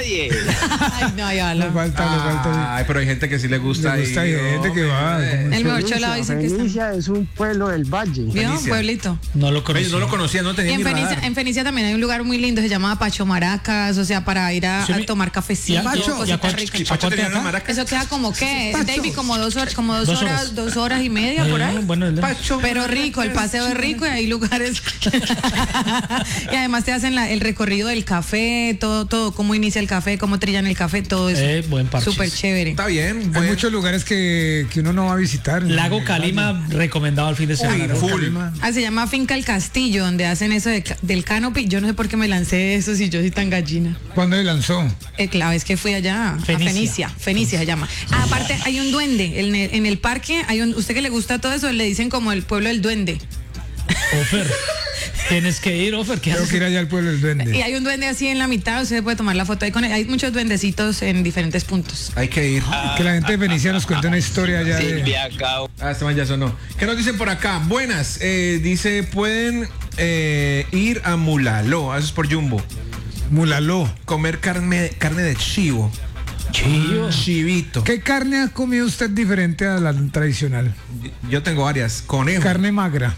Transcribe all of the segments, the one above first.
nadie. Ay, no, ya Le lo. falta. Ay, pero hay gente que sí le gusta. Le gusta, hay gente que va. El mejor cholado dicen que está. Fenicia es un pueblo del valle. ¿Vio? Un Fenicia. pueblito. No lo Oye, conocí. no lo conocía, no tenía En ni Fenicia, radar. en Fenicia también hay un lugar muy lindo, se llama Pacho Maracas, o sea, para ir a tomar cafecito, ¿Y a cositas cuánto- ricas. ¿Y Pacho tenía unas maracas? Eso queda como que, Pacho. David, como 2 horas, Dos horas. 2 horas y media por ahí. Bueno, Pacho. Pero rico, el paseo es rico y hay lugares. Y además te hacen el recorrido del café, todo, cómo inicia el café, cómo trillan el café, todo eso. Buen parche. Súper chévere. Está bien. Hay bueno. muchos lugares que uno no va a visitar. Lago Calima recomendado al fin de semana. Lago full. Calima. Ah, se llama Finca El Castillo, donde hacen eso del canopy. Yo no sé por qué me lancé eso si yo soy tan gallina. ¿Cuándo se lanzó? La vez que fui allá Fenicia. a Fenicia se llama. Aparte hay un duende en el parque, usted que le gusta todo eso, le dicen como el pueblo del duende. Ofer, tienes que ir, Ofer. ¿Qué Tengo haces? que ir allá al pueblo del Y duende. hay un duende así en la mitad, usted puede tomar la foto ahí con él. Hay muchos duendecitos en diferentes puntos. Hay que ir. Que la gente de Fenicia nos cuente una historia allá de... Silvia Cao. Este man ya sonó. ¿Qué nos dicen por acá? Buenas. Dice, pueden ir a Mulaló. Eso es por Jumbo. Mulaló. Comer carne de chivo. Chivo. Chivito. ¿Qué carne ha comido usted diferente a la tradicional? Yo tengo varias. Conejo. Carne magra.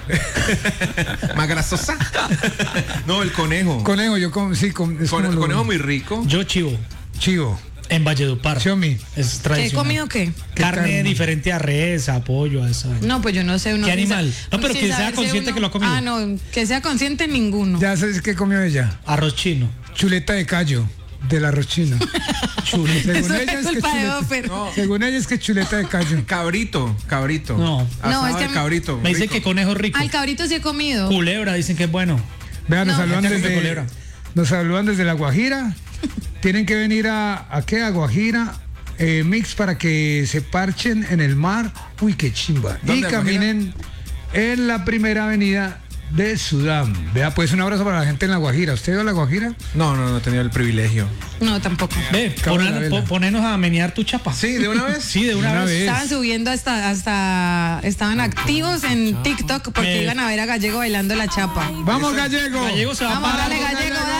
Más grasosa. No, el conejo. Conejo, yo como, sí, es como lo- Conejo muy rico. Yo chivo. chivo. En Valledupar. Xiaomi. Es ¿Qué he tradicional. comido qué? Carne carne? diferente a res, a pollo, a esa. No, pues yo no sé. ¿Qué animal? No, pero que sea saberse consciente que lo ha comido. Ah, no, que sea consciente ninguno. Ya sabes qué comió ella. Arroz chino. Chuleta de callo del arroz chino. Según Eso ella es es que culpa de chuleta, Ofer. según ella es que chuleta de callo. Cabrito. No. Asado No, es que de cabrito. Me dicen rico. que conejo rico. Al cabrito sí he comido. Culebra, dicen que es bueno. Vean, nos No. saludan Ya comí desde culebra. nos saludan desde La Guajira. Tienen que venir ¿a qué? A Guajira. Mix para que se parchen en el mar. Uy, qué chimba. Y ¿Dónde, caminen en la primera avenida de Sudán. Vea, pues un abrazo para la gente en La Guajira. ¿Usted va a La Guajira? No he tenido el privilegio. No, tampoco. Ve, Cabrón, la vela. ponernos a menear tu chapa. Sí, de una vez. Sí, de una vez. Estaban subiendo hasta estaban activos en TikTok porque iban a ver a Gallego bailando la chapa. ¡Vamos, Gallego! Gallego se va a Vamos, parar. dale, Gallego, dale.